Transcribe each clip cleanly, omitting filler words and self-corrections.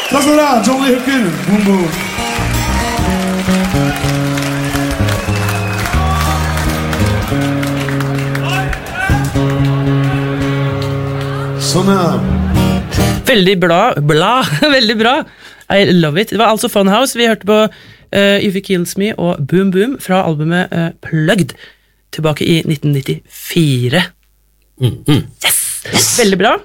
Takk skal du ha, Johnny Hooker. Boom, boom. Sånn, ja. Veldig veldig bra. I love it. Det var altså Funhouse. Vi hørte på If It Kills Me og Boom Boom fra albumet Plugged, tilbake i 1994. Yes! Veldig bra.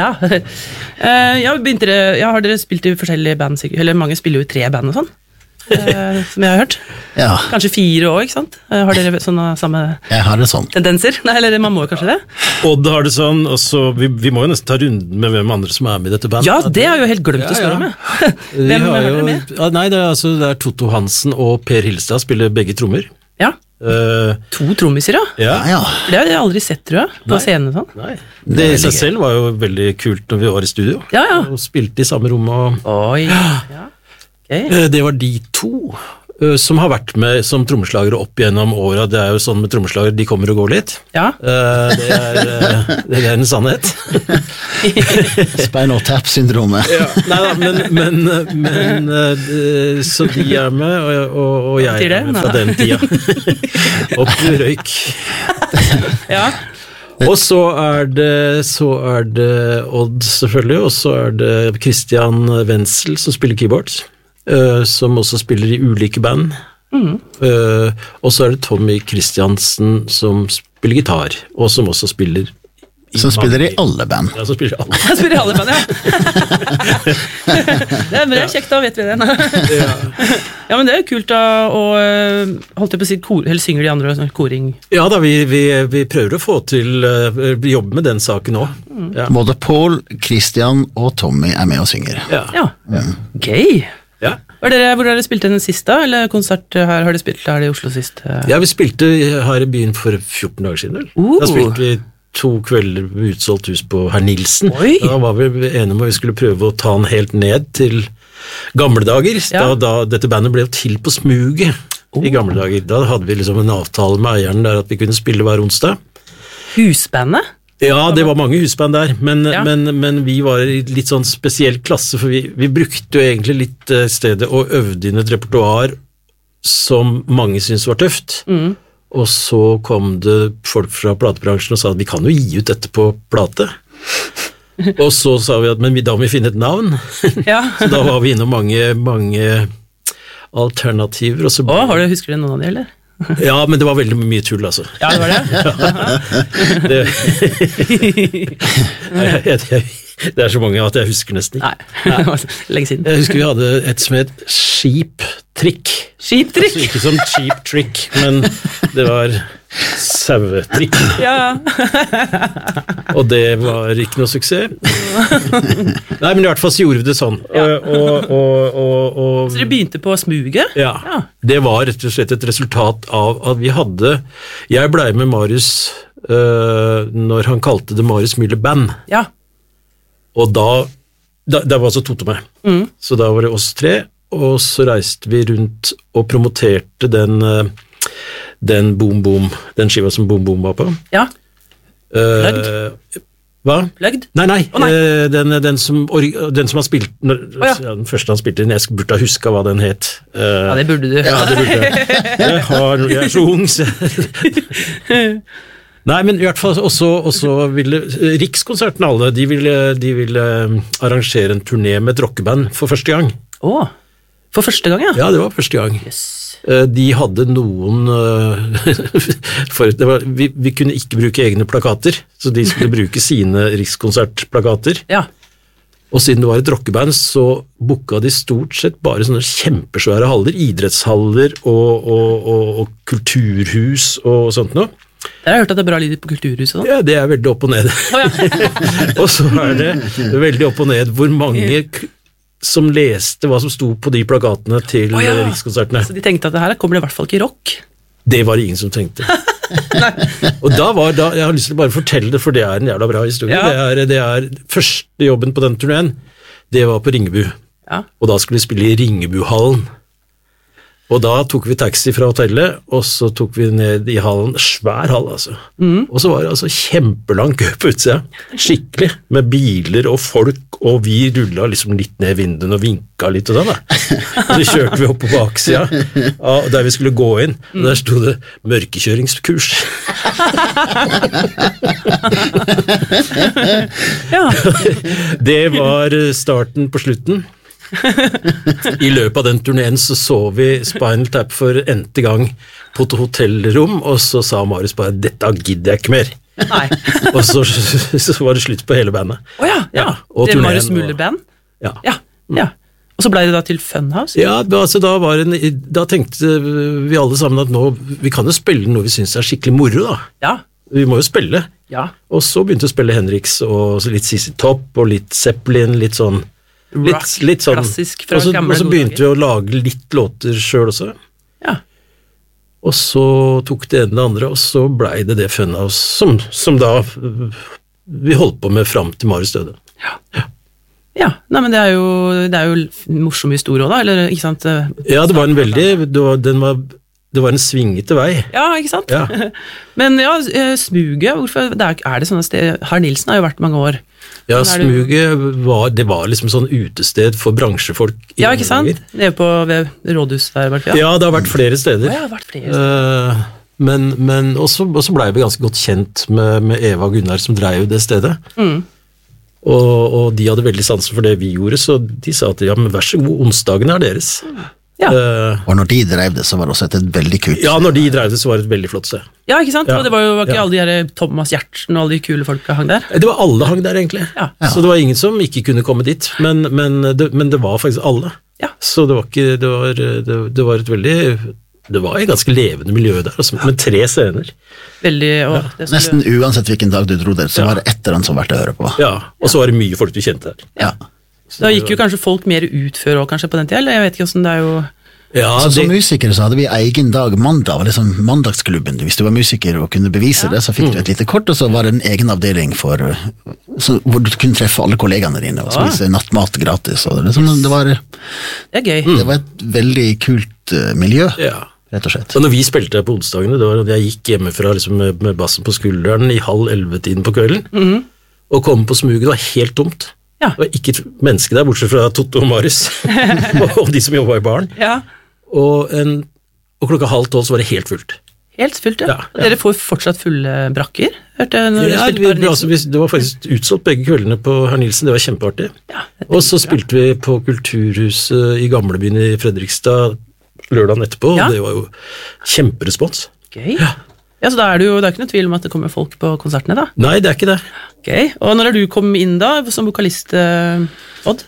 Har dere spilt i forskjellige band? Eller mange spiller jo i 3 band og sånn, som jeg har hørt. Ja. Kanskje 4 også, ikke sant? Har dere sånne samme Jeg har det sånn. tendenser? Nei, eller man må kanskje det? Odd har det sånn, og så vi må jo nesten ta runden med hvem andre som med i dette bandet. Ja, det har jeg jo helt glemt å spørre med. Hvem har dere med? Nei, det er Totto Hansen og Per Hilstad spiller begge trommer. Ja. 2 trommiser, ja. Ja. Det har jeg aldri sett, tror jeg, på scenen sånn. Nei. Det i seg selv var jo veldig kult når vi var i studio. Ja. Og spilte i samme rom. Oi. Ja. Okay. Det var de 2 som har vært med som trommeslagere opp gjennom åra. Det er jo sånn med trommeslagere, de kommer og går litt. Ja. Det er en sannhet. Spinal Tap-syndromet. Ja. Neida, men så de er med, og jeg er med fra den tida. Opp i røyk. Ja. Og så er det Odd selvfølgelig, og så er det Christian Wenzel som spiller keyboards, som også spiller i ulike band. Og så er det Tommy Christiansen som spiller gitar, og som også spiller Som spiller i alle band. Ja, som spiller i alle. Han spiller i alle band, ja. Det er kjekt, da vet vi det. Ja, men det er jo kult da, og holdt jeg på å si, eller synger de andre sånn koring? Ja da, vi prøver å få til jobbe med den saken også. Ja. Både Paul, Christian og Tommy er med og synger. Ja. Gøy. Ja. Hvor har dere spilt den sist da, eller konsert her har dere spilt her i Oslo sist? Ja, vi spilte her i byen for 14 dager siden. Da spilte vi 2 kvelder med utsolgt hus på Herr Nilsen. Oi. Da var vi enige om at vi skulle prøve å ta den helt ned til gamle dager. Ja. Da dette bandet ble jo til på smuget i gamle dager. Da hadde vi liksom en avtale med eieren der at vi kunne spille hver onsdag. Husbandet? Ja, det var mange husband der, men vi var i litt sånn spesiell klasse, for vi brukte jo egentlig litt stedet og øvde inn et repertoar som mange syntes var tøft. Og så kom det folk fra platebransjen og sa at vi kan jo gi ut dette på plate. Og så sa vi at men da må vi finne et navn. Ja. Så da var vi innom mange alternativer. Og så husker du noen av de, eller? Ja, men det var veldig mye tull, altså. Ja, det var det? Det er så mange at jeg husker nesten ikke. Nei, lenge siden. Jeg husker vi hadde et som het Sheep Trick. Sheep Trick? Altså, ikke som Cheap Trick, men det var sauetrikk. Ja. Og det var ikke noe suksess. Nei, men i hvert fall så gjorde vi det sånn. Ja. Så dere begynte på smuget? Ja. Det var rett og slett et resultat av at vi hadde... Jeg ble med Marius når han kalte det Marius Müller Band. Ja. Og da var altså Totto med. Så da var det oss 3, og så reiste vi rundt og promoterte den Boom Boom, den skiva som Boom Boom var på. Ja. Plugged? Hva? Plugged? Nei. Den som han spilte, den første han spilte, jeg burde ha husket hva den het. Ja, det burde du. Ja, det burde jeg. Jeg er så ung, så... Nei, men i hvert fall også ville Rikskonserten alle, de ville arrangere en turné med et rockeband for første gang. For første gang, ja? Ja, det var første gang. Yes. De hadde noen vi kunne ikke bruke egne plakater, så de skulle bruke sine Rikskonsertplakater. Ja. Og siden det var et rockeband, så booka de stort sett bare sånne kjempesvære haller, idrettshaller og kulturhus og sånt noe. Jeg har hørt at det er bra lyd på Kulturhuset da. Ja, det er veldig opp og ned. Og så er det veldig opp og ned hvor mange som leste hva som sto på de plakatene til Rikskonsertene. Så de tenkte at det her kommer det i hvert fall ikke rock? Det var det ingen som tenkte. Og jeg har lyst til å bare fortelle det, for det er en jævla bra historie. Ja. Det er første jobben på den turneen, det var på Ringebu. Ja. Og da skulle vi spille i Ringebuhallen. Og da tok vi taxi fra hotellet, og så tok vi ned i hallen, svær hall altså. Og så var det altså kjempelang kø på utsida, skikkelig, med biler og folk, og vi rullet liksom litt ned vinduene og vinket litt og sånn da. Og så kjørte vi opp på baksida, der vi skulle gå inn, og der stod det mørkekjøringskurs. Ja. Det var starten på slutten. I løpet av den turneen så vi Spinal Tap for n-te gang på et hotellrom, og så sa Marius bare, dette gidder jeg ikke mer. Nei. Og så var det slutt på hele bandet. Ja. Og Det var turneen Marius Muller-band? Ja. Ja. Og så ble det da til Funhouse? Ja, altså da tenkte vi alle sammen at nå, vi kan jo spille noe vi synes skikkelig moro da. Ja. Vi må jo spille. Ja. Og så begynte vi å spille Henriks, og så litt Sissy Top, og litt Zeppelin, litt sånn Rock, litt sånn, klassisk fra gamle og så begynte vi å lage litt låter selv også. Ja. Og så tok det ene det andre, og så ble det Funhouse, som da vi holdt på med frem til Marius døde. Ja, nei, men det er jo en morsom historie også da, eller ikke sant? Ja, det var en veldig, det var en svingete vei. Ja, ikke sant? Ja. Men ja, Smuget, hvorfor, er det sånne steder, Harald Nilsen har jo vært mange år. Ja, Smuget var liksom sånn utested for bransjefolk. Ja, ikke sant? Nede på ved rådhuset der, hvert fall. Ja, det har vært flere steder. Ja, det har vært flere steder. Men også ble vi ganske godt kjent med Eva og Gunnar som drev det stedet. Og de hadde veldig sansen for det vi gjorde, så de sa at ja, men vær så god, onsdagene er deres. Ja. Og når de drev det, så var det også et veldig kult. Ja, når de drev det, så var det et veldig flott sted. Ja, ikke sant? Ja. Og det var jo ikke alle de her Thomas Gjertsen og alle de kule folka hang der. Det var alle hang der, egentlig. Ja. Så det var ingen som ikke kunne komme dit, men det var faktisk alle. Ja. Så det var ikke, det var et veldig, det var et ganske levende miljø der, altså, med 3 scener. Veldig, og det skulle... Nesten uansett hvilken dag du dro der, så var det et eller annet som var verdt å høre på. Ja, og så var det mye folk du kjente der. Ja. Da gikk jo kanskje folk mer ut før også, kanskje på den tiden, eller jeg vet ikke hvordan det er jo... Ja, Som musikere så hadde vi egen dag, mandag var liksom mandagsklubben. Hvis du var musiker og kunne bevise det, så fikk du et lite kort, og så var det en egen avdeling hvor du kunne treffe alle kollegaene dine og spise nattmat gratis. Og det var gøy. Det var et veldig kult miljø, Ja. rett og slett. Og når vi spilte på onsdagene, det var at jeg gikk hjemmefra liksom, med bassen på skulderen i 10:30-tiden på kvelden, og kom på Smuget, det var helt tomt. Ja. Det var ikke et menneske der, bortsett fra Totto og Marius, og de som jobbet i baren. Ja. Og klokka 11:30 så var det helt fullt. Helt fullt, ja. Ja. Dere får fortsatt fulle brakker, hørte jeg når dere Ja, spilte på Harald Nilsen. det var faktisk utsolgt begge kveldene på Herr Nilsen, det var kjempeartig. Ja, Og så spilte vi på Kulturhuset i Gamlebyen i Fredrikstad lørdagen etterpå, Ja. og det var jo kjemperespons. Gøy. Ja, så da er det jo ikke noe tvil om at det kommer folk på konsertene da. Nei, det er ikke det. Gøy. Og når er du kom inn da, som vokalist, Odd?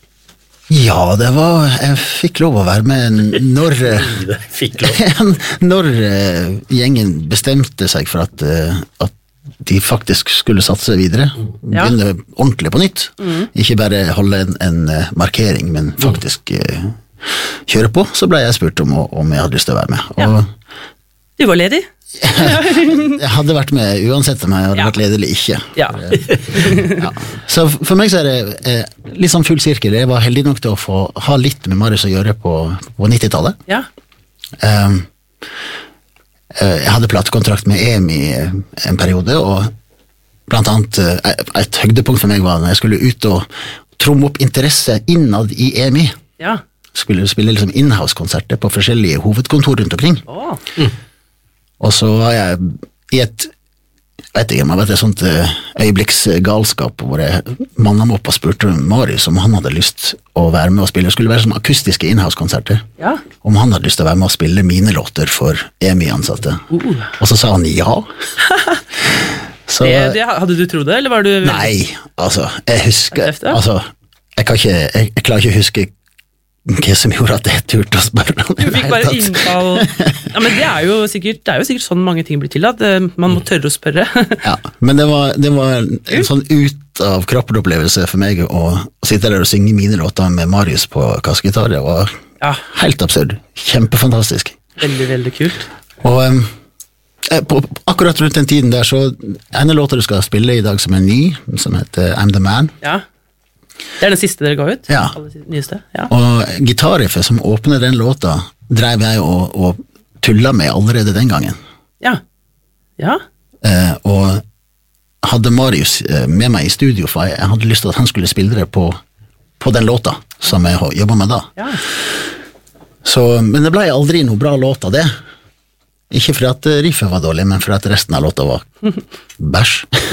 Ja, jeg fikk lov å være med når Det fikk lov. når gjengen bestemte seg for at de faktisk skulle satse videre, Ja. begynne ordentlig på nytt, ikke bare holde en markering, men faktisk kjøre på, så ble jeg spurt om jeg hadde lyst til å være med. Og Du var ledig? jeg hadde vært med uansett om jeg hadde vært ledig eller ikke. Ja. Ja. Så for meg så er det litt sånn full sirkel. Jeg var heldig nok til å få ha litt med Marius å gjøre på 90-tallet. Ja. Jeg hadde platekontrakt med EMI en periode, og blant annet et høydepunkt for meg var når jeg skulle ut og tromme opp interesse innad i EMI. Ja. Skulle spille liksom in-house-konserter på forskjellige hovedkontor rundt omkring. Åh. Og så var jeg i et sånt øyeblikksgalskap hvor jeg mannet meg opp og spurte Marius om han hadde lyst å være med og spille. Det skulle være sånn akustiske in-house-konserter. Ja. Om han hadde lyst til å være med og spille mine låter for EMI-ansatte. Og så sa han ja. Så, Hadde du trodd det, eller var du... nei, altså, jeg husker, Tøft, ja. altså, jeg klarer ikke å huske hva som gjorde at jeg turte å spørre om Du fikk bare innfall. Ja, men det er jo sikkert sånn mange ting blir til, at man må tørre å spørre. Ja, men det var en sånn ut av kroppen-opplevelse for meg å sitte der og synge mine låter med Marius på kassegitar. Det var Ja, helt absurd. Kjempefantastisk. veldig, veldig kult. Og akkurat rundt den tiden der, så en låt du skal spille i dag som er ny, som heter I'm the Man. Ja. Det er den siste dere ga ut? Ja. Aller nyeste? Ja. Og gitarriffet som åpner den låta drev jeg og tulla med allerede den gangen. Ja. Og hadde Marius med meg i studio, for jeg hadde lyst til at han skulle spille det på den låta som jeg jobbet med da. Ja. Men det ble aldri noe bra låt av det. Ikke for at riffet var dårlig, men for at resten av låta var bæsj.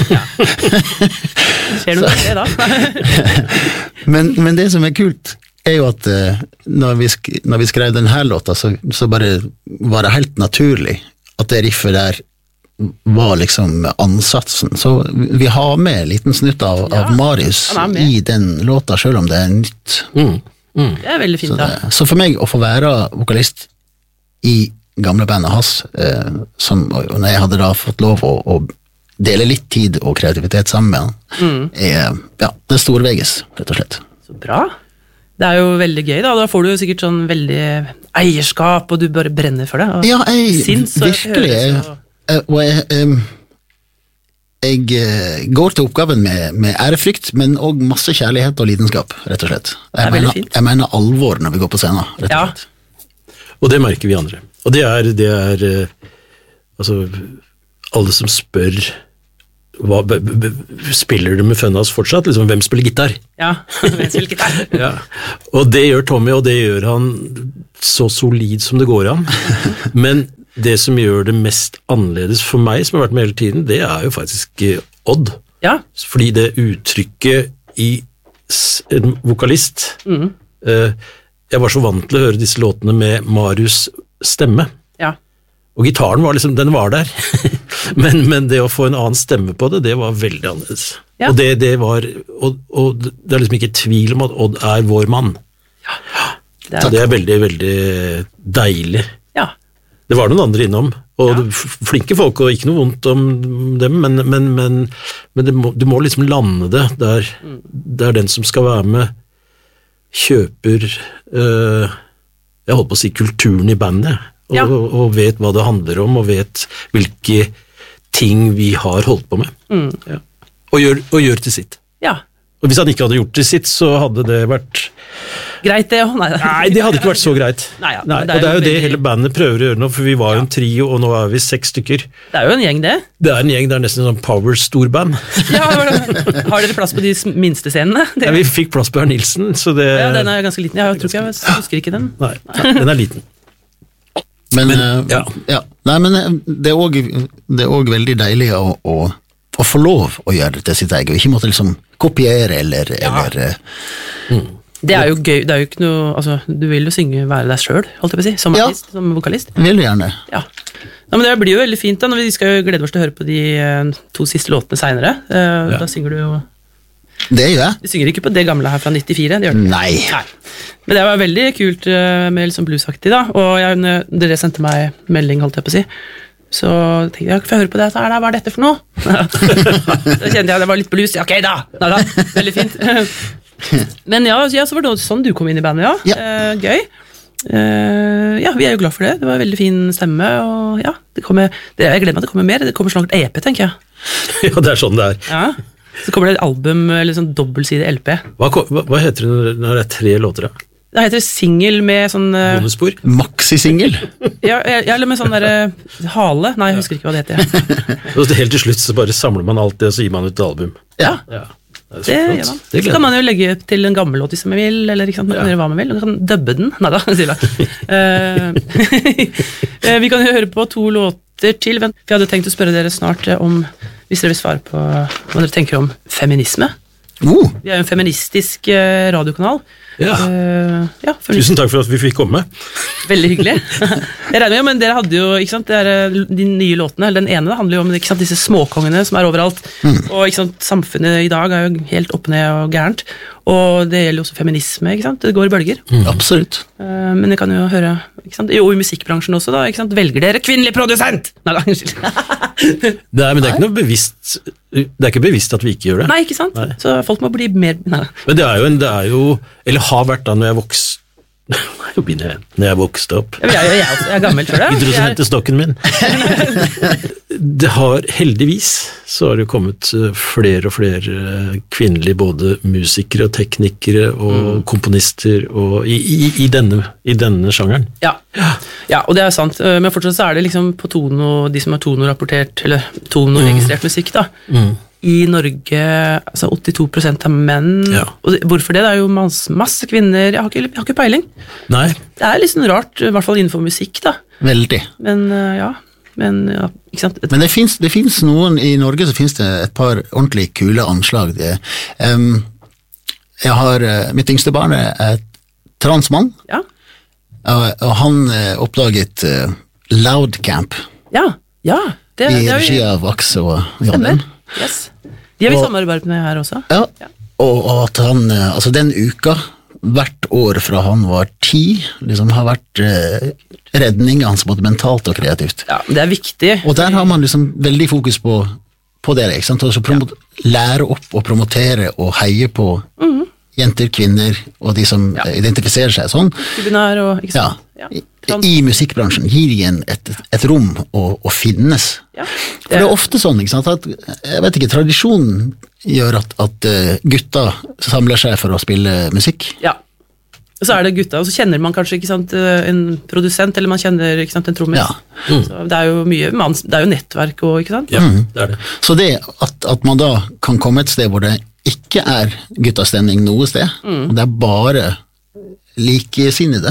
Skjer noe med det da? men det som er kult, er jo at når vi skrev denne låta, så bare var det helt naturlig at det riffet der var liksom ansatsen. Så vi har med en liten snutt av Marius i den låta, selv om det er nytt. Det er veldig fint, da. Så for meg å få være vokalist i gamle bandet hans, når jeg hadde da fått lov å dele litt tid og kreativitet sammen med han, det er storveges, rett og slett. Så bra. Det er jo veldig gøy, da. Da får du jo sikkert sånn veldig eierskap, og du bare brenner for det. Og ja, virkelig. Og jeg går til oppgaven med ærefrykt, men også masse kjærlighet og lidenskap, rett og slett. Jeg mener alvor når vi går på scenen, rett og slett. Og det merker vi andre. Og det er altså, alle som spør spiller du med Funhouse fortsatt? Liksom, hvem spiller gitar? Ja, hvem spiller gitar? Ja. Og det gjør Tommy, og det gjør han så solid som det går an. Men det som gjør det mest annerledes for meg, som har vært med hele tiden, det er jo faktisk Odd. Ja. Fordi det uttrykket i en vokalist jeg var så vant til å høre disse låtene med Marius stemme. Ja. Og gitaren var liksom, den var der. men det å få en annen stemme på det var veldig annerledes. Ja. Og det var, og det er liksom ikke tvil om at Odd er vår mann. Ja. Det er veldig, veldig deilig. Ja. Det var noen andre innom, og flinke folk, og ikke noe vondt om dem, men du må liksom lande det der, der den som skal være med kjøper jeg holdt på å si kulturen i bandet, og vet hva det handler om, og vet hvilke ting vi har holdt på med, og gjør til sitt. Ja. Og hvis han ikke hadde gjort til sitt, så hadde det vært greit det, Nei, det hadde ikke vært så greit. Nei, og det er jo det hele bandet prøver å gjøre nå, for vi var jo en trio, og nå er vi 6 stykker. Det er jo en gjeng, det. Det er en gjeng, det er nesten en sånn power-storband. Ja, har dere plass på de minste scenene? Ja, vi fikk plass på Herr Nilsen, så det... Ja, den er ganske liten. Jeg tror ikke jeg husker ikke den. Nei, den er liten. Men det er også veldig deilig å få lov å gjøre det til sitt eget, og ikke måtte liksom kopiere eller Det er jo gøy, det er jo ikke noe, altså, du vil jo være deg selv, holdt jeg på å si, som artist, som vokalist. Vil du gjerne. Ja. Men det blir jo veldig fint da, når vi skal glede oss til å høre på de 2 siste låtene senere. Da synger du jo... Det gjør jeg. Du synger ikke på det gamle her fra 94, det gjør du. Nei. Men det var veldig kult med liksom bluesaktig da, og dere sendte meg melding, holdt jeg på å si, så tenkte jeg, får jeg høre på det her da, hva er dette for noe? Så kjente jeg det var litt blues, ok da, veldig fint. Men så var det sånn du kom inn i bandet, gøy. Vi er jo glad for det, det var en veldig fin stemme, og jeg gleder meg at det kommer mer, det kommer snart EP, tenker jeg. Ja, det er sånn det er. Ja, så kommer det et album, eller sånn dobbeltside LP. Hva heter det når det er 3 låter da? Det heter single med sånn... Bonusspor? Maxi-single? Eller med sånn der hale. Nei, jeg husker ikke hva det heter. Og helt til slutt så bare samler man alt det, og så gir man ut et album. Ja. Det gjør man. Så kan man jo legge til en gammel låt hvis man vil, eller ikke sant, man kan gjøre hva man vil, og kan dubbe den. Neida, sier jeg. Vi kan jo høre på 2 låter til. Vi hadde tenkt å spørre dere snart om, hvis dere vil svare på hva dere tenker om feminisme. Vi er jo en feministisk radiokanal. Tusen takk for at vi fikk komme. Veldig hyggelig. Jeg regner med, men dere hadde jo, ikke sant, de nye låtene, eller den ene handler jo om, ikke sant, disse småkongene som er overalt, og ikke sant, samfunnet i dag er jo helt opp ned og gærent, og det gjelder jo også feminisme, ikke sant, det går i bølger. Absolutt. Men jeg kan jo høre, ikke sant, jo i musikkbransjen også da, ikke sant, velger dere kvinnelig produsent? Nei, unnskyld. Men det er ikke noe bevisst, det er ikke bevisst at vi ikke gjør det. Nei, ikke sant? Nei. Så folk må bli mer... Men det er jo, eller har vært da når jeg Jo, begynner jeg når jeg vokste opp. Ja, jeg er gammel for det. Hydrosentestokken min. Det har heldigvis, så har det kommet flere og flere kvinnelige både musikere og teknikere og komponister og i denne sjangeren. Ja, og det er sant, men fortsatt så er det liksom på Tono, de som har Tono-rapportert, eller Tono-registrert musikk da, i Norge, altså 82% av menn, og hvorfor det? Det er jo masse kvinner, jeg har ikke peiling. Nei. Det er litt sånn rart, i hvert fall innenfor musikk da. Veldig. Men ikke sant? Men det finnes noen, i Norge så finnes det et par ordentlig kule anslag. Jeg har, mitt yngste barn er transmann, og han oppdaget Loudcamp det i regi av Vaks og Janne. Yes. De har vi samarbeidet med her også. Ja, og at han, altså den uka, hvert år fra han var 10, liksom har vært redningen hans både mentalt og kreativt. Ja, det er viktig. Og der har man liksom veldig fokus på det, ikke sant? Altså lære opp og promotere og heie på jenter, kvinner og de som identifiserer seg sånn. Kubinar og, ikke sant? I musikkbransjen gir de et rom å finnes. For det er ofte sånn, ikke sant, at jeg vet ikke, tradisjonen gjør at gutta samler seg for å spille musikk. Ja. Og så er det gutta, og så kjenner man kanskje ikke sant, en produsent, eller man kjenner ikke sant, en trommis. Så det er jo mye, det er jo nettverk og, ikke sant? Ja, det er det. Så det at man da kan komme et sted hvor det ikke er guttastemning noe sted, og det er bare likesinnede,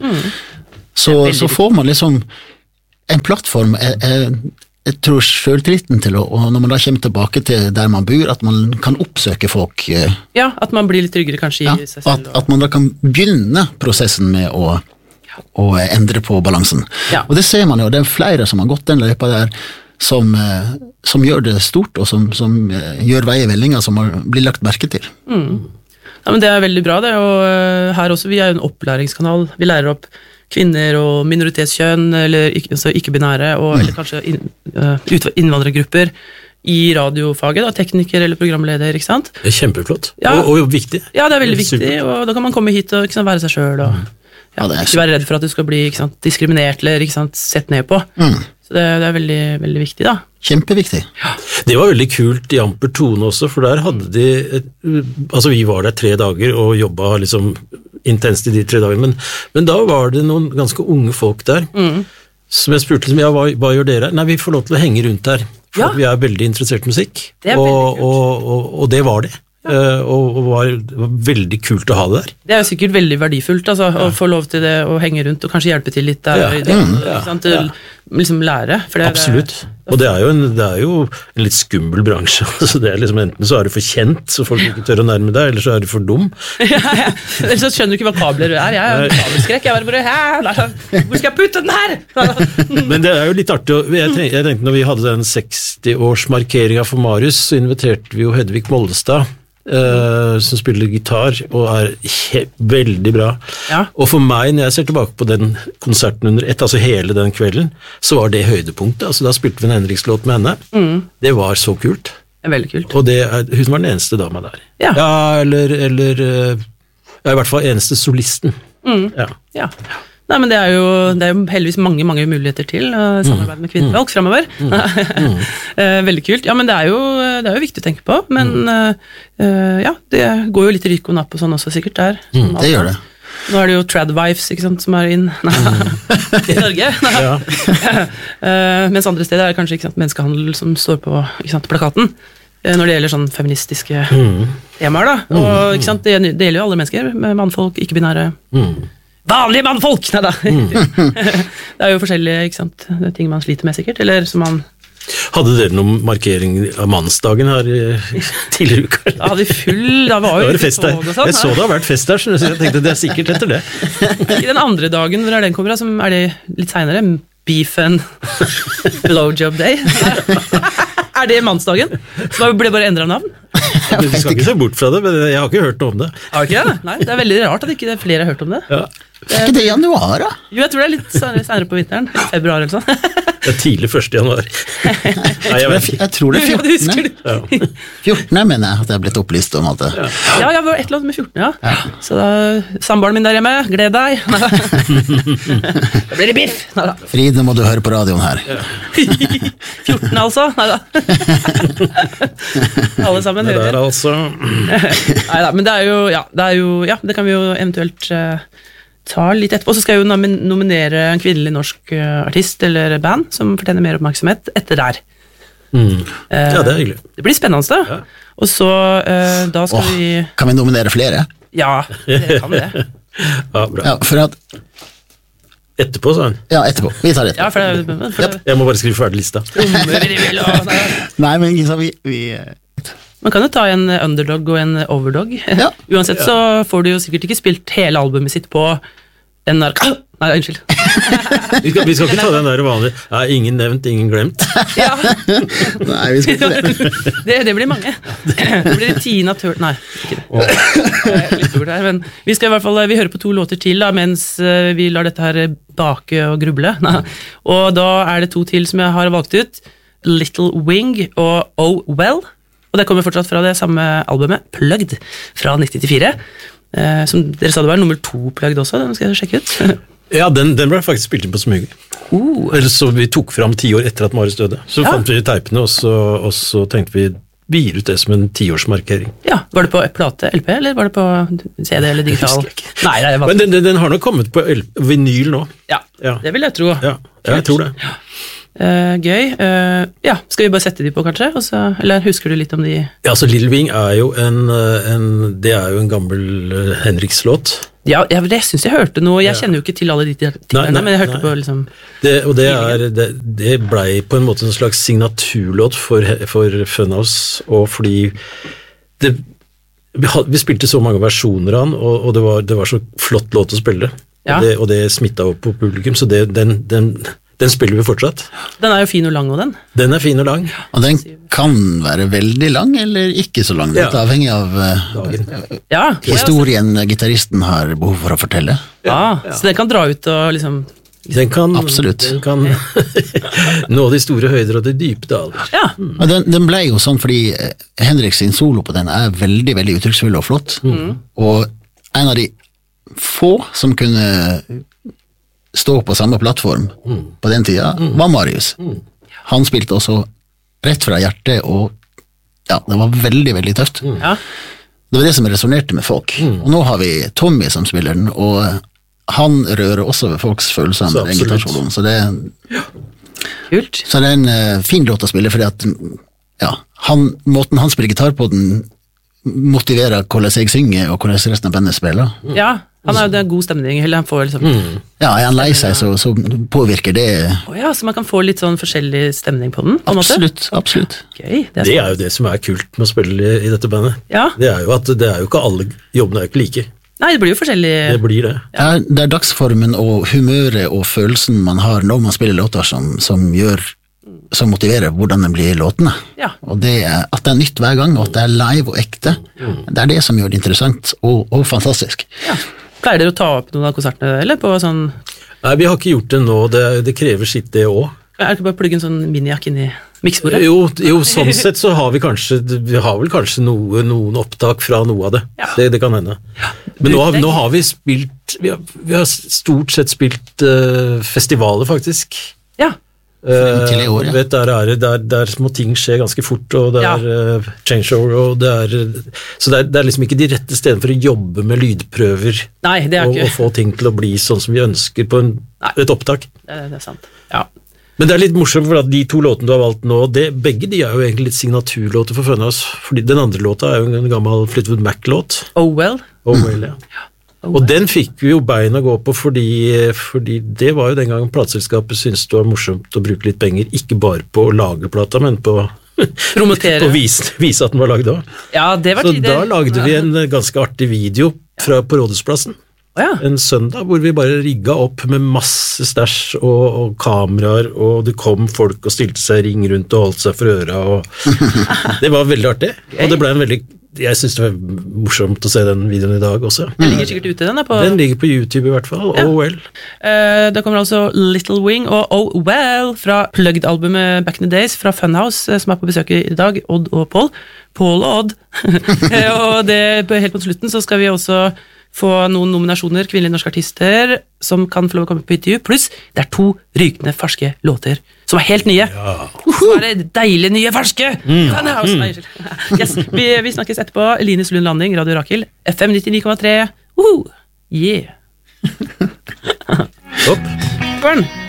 så får man liksom en plattform, jeg tror selvtilliten til og når man da kommer tilbake til der man bor, at man kan oppsøke folk. Ja, at man blir litt tryggere kanskje i seg selv. At man da kan begynne prosessen med å endre på balansen. Og det ser man jo, det er flere som har gått den løypa der, som gjør det stort, og som gjør vei i vellinga, som blir lagt merke til. Ja, men det er veldig bra det, og her også, vi er jo en opplæringskanal, vi lærer opp kvinner og minoritetskjønn, eller ikke-binære, eller kanskje innvandrergrupper i radiofaget, da, tekniker eller programleder, ikke sant? Det er kjempeflott, og viktig. Ja, det er veldig viktig, og da kan man komme hit og ikke sant, være seg selv, og ikke være redd for at du skal bli ikke sant, diskriminert eller ikke sant, sett ned på. Så det er veldig, veldig viktig da. Kjempeviktig. Det var veldig kult i Amper Tone også, for der hadde de, altså vi var der 3 dager og jobbet liksom intenst i de 3 dagene, men da var det noen ganske unge folk der, som jeg spurte liksom, hva gjør dere? Nei, vi får lov til å henge rundt der, for vi er veldig interessert i musikk, og det var det. Og var veldig kult å ha det der. Det er jo sikkert veldig verdifullt altså, å få lov til det å henge rundt og kanskje hjelpe til litt der liksom lære absolutt, og det er jo en litt skummel bransje så det er liksom enten så er du for kjent så folk ikke tør å nærme deg, eller så er du for dum eller så skjønner du ikke hva kabler er jeg er kabelskrekk, jeg bare hvor skal jeg putte den her? Men det er jo litt artig jeg tenkte når vi hadde den 60-årsmarkeringen for Marius så inviterte vi jo Hedvig Moldestad som spiller gitar og er veldig bra og for meg når jeg ser tilbake på den konserten under ett, altså hele den kvelden så var det høydepunktet, altså da spilte vi en Henriks-låt med henne, det var så kult veldig kult og hun var den eneste dama der eller i hvert fall eneste solisten Nei, men det er jo heldigvis mange muligheter til å samarbeide med kvinnefolk fremover. Veldig kult. Ja, men det er jo viktig å tenke på, men det går jo litt rykk og napp og sånn også sikkert der. Det gjør det. Nå er det jo tradwives, ikke sant, som er inn i Norge. Mens andre steder er det kanskje ikke sant, menneskehandel som står på ikke sant, plakaten. Når det gjelder sånn feministiske temaer da. Og ikke sant, det gjelder jo alle mennesker, mannfolk, ikke-binære. Vanlige mannfolk! Neida. Det er jo forskjellige ikke sant? Det er ting man sliter med sikkert, eller som man... Hadde dere noen markering av mannsdagen her tidligere uka? Da hadde vi full, da var jo fest der. Sånn, jeg så det har vært fest der, så jeg tenkte det er sikkert etter det. I den andre dagen, hvor er den kommer, som er det litt senere, beef and blowjob day. Er det mannsdagen? Så det ble bare endret navn? Vi skal ikke se bort fra det, men jeg har ikke hørt noe om det. Har ikke det? Nei, det er veldig rart at ikke flere har hørt om det. Er ikke det i januar da? Jo, jeg tror det er litt senere på vinteren, i februar eller sånn. Det er tidlig 1. januar. Nei, jeg vet ikke. Jeg tror det er Ja, du husker 14. det. 14. mener jeg at jeg er blitt opplyst om at det. Ja, jeg var et eller annet med 14, ja. Så da, samboeren min der hjemme, gled deg. Da blir det biff. Neida. Frid, nå må du høre på radioen her. 14 altså, neida. Alle sammen Det der hører. altså. Neida, men det er jo, ja, det kan vi jo eventuelt ta litt etterpå. Så skal jeg jo nominere en kvinnelig norsk artist eller band som fortjener mer oppmerksomhet etter der. Ja, det er hyggelig. Det blir spennende da. Og så da skal vi... Kan vi nominere flere? Ja, det kan det. Ja, bra. Ja, for at... Etterpå, sa han. Ja, etterpå. Vi tar det etterpå. Ja, for det Jeg må bare skrive ferdig lista. Nei, men ikke sant, vi Man kan jo ta en underdog og en overdog. Ja. Uansett så får du jo sikkert ikke spilt hele albumet sitt på NRK. Nei, unnskyld. Vi skal ikke ta den der vanlige. Ja, ingen nevnt, ingen glemt. Ja, Nei, vi skal ikke det. det blir mange. Det blir 10 natur... Nei, ikke det. Det er litt stort her, men vi skal i hvert fall vi hører på 2 låter til da, mens vi lar dette her bake og gruble. Og da er det 2 til som jeg har valgt ut. Little Wing og Oh Well. Og det kommer fortsatt fra det samme albumet, Plugged, fra 1994. Som dere sa det var nummer 2 Plugged også, den skal jeg sjekke ut. Ja, den ble faktisk spilt inn på smyg. Eller så vi tok fram 10 år etter at Marius døde. Så Ja. fant vi teipene, og så tenkte vi gir ut det som en 10-årsmarkering. Ja, var det på plate, LP, eller var det på CD eller digital? husker jeg ikke. Nei, det var... Men den har nok kommet på vinyl nå. Ja, Ja. det vil jeg tro. Ja, jeg tror det. Gøy. Ja, skal vi bare sette de på, kanskje? Og så, eller husker du litt om de? Ja, så Little Wing er jo det er jo en gammel Henriks-låt. Ja, det synes jeg hørte noe. Jeg kjenner jo ikke til alle de tingene, Nei, men jeg hørte nei. på liksom... Det blei på en måte en slags signaturlåt for Funhouse, og fordi vi spilte så mange versjoner av den, og det var så flott låt å spille, Ja. og det smittet opp på publikum, så den spiller vi fortsatt. Den er jo fin og lang, og den. Den er fin og lang. Og den kan være veldig lang, eller ikke så lang. Det er Ja. avhengig av Dagen. Ja, historien gitaristen har behov for å fortelle. Så den kan dra ut og liksom... Den kan, Absolutt. Den kan nå de store høyder og de dype daler. Ja, Og den ble jo sånn fordi Henrik sin solo på den er veldig, veldig uttrykksfull og flott. Og en av de få som kunne stå på samme plattform på den tida, var Marius. Han spilte også rett fra hjertet, og ja, det var veldig, veldig tøft. ja. Det var det som resonerte med folk. Og nå har vi Tommy som spiller den, og han rører også ved folks følelser Så med den absolutt. gitarsoloen, Kult. så det er en fin låt å spille, fordi at ja, måten han spiller gitar på den motiverer hvordan jeg synger, og hvordan resten av bandet spiller. Ja, han er jo det er god stemning, eller han får liksom... Ja, er han lei seg, så påvirker det. Åja, så man kan få litt sånn forskjellig stemning på den, på en måte? Absolutt, absolutt. Gøy, det er Det er jo det som er kult med å spille i dette bandet. Ja. Det er jo at det er jo ikke alle jobbene er ikke like. Nei, det blir jo forskjellig... Det blir det. Det er dagsformen og humøret og følelsen man har når man spiller låter som motiverer hvordan det blir låtene. Ja. Og det er at det er nytt hver gang, og at det er live og ekte. Det er det som gjør det interessant og fantastisk. Ja. Pleier dere å ta opp noen av konsertene, eller på sånn... Nei, vi har ikke gjort det nå, det krever sitt det også. Er det ikke bare å plugge en sånn minijack inn i miksbordet? Jo, sånn sett så har vi vel kanskje noen opptak fra noe av det. Ja. Det kan hende. Men nå har vi spilt, vi har stort sett spilt festivaler faktisk. Ja. Til i år, ja. Du vet, der må ting skje ganske fort, og det er changeover, og så det er liksom ikke de rette stedene for å jobbe med lydprøver Nei, det er og ikke... få ting til å bli sånn som vi ønsker på et opptak. Det er sant. Ja. Men det er litt morsomt, for at de 2 låtene du har valgt nå, begge de er jo egentlig litt signaturlåter for Funhouse, fordi den andre låta er jo en gammel Fleetwood Mac-låt. Oh well. Oh, well, ja. Og den fikk vi jo bein å gå på, fordi det var jo den gangen plateselskapet syntes det var morsomt å bruke litt penger, ikke bare på å lage plata, men på Promotere. å vise at den var lagd også. Ja, det var Så tider. da lagde vi en ganske artig video på Rådhusplassen. Åja. En søndag hvor vi bare rigga opp med masse stæsj og kameraer, og det kom folk og stilte seg i ring rundt og holdt seg for øra, og det var veldig artig. Og det ble en veldig Jeg synes det var morsomt å se den videoen i dag også. Den ligger sikkert ute, den da. Den ligger på YouTube i hvert fall, Ja. Oh Well. Det kommer altså Little Wing og Oh Well fra Plugged-albumet Back in the Days fra Funhouse, som på besøk i dag, Odd og Paul. Paul og Odd. Og helt på slutten så skal vi også få noen nominasjoner, kvinnelige norske artister, som kan få lov å komme på intervju, pluss det 2 rykende ferske låter, som helt nye. Som det deilige nye ferske! Funhouse! Nei, yes. Vi snakkes etterpå. Linus Lund Landing, Radio Rakel, FM 99,3. Yeah! Topp. Børn!